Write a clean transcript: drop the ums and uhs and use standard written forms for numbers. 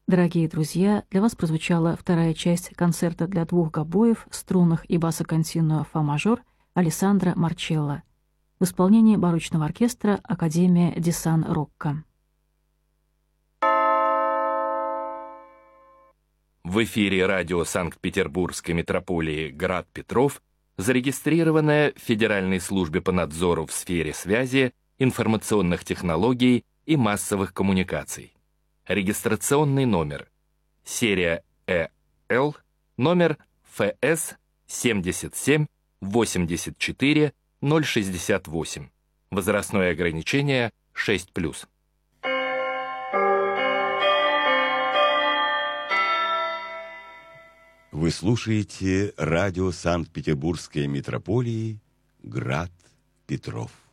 Дорогие друзья, для вас прозвучала вторая часть концерта для двух гобоев, струнных и бассо-континуа фа-мажор Алессандро Марчелло в исполнении барочного оркестра Академия ди Сан-Рокко. В эфире радио Санкт-Петербургской метрополии «Град Петров» зарегистрированная в Федеральной службе по надзору в сфере связи, информационных технологий и массовых коммуникаций. Регистрационный номер. Серия ЭЛ, номер ФС 77 84 068. Возрастное ограничение 6+. Вы слушаете радио Санкт-Петербургской метрополии «Град Петров».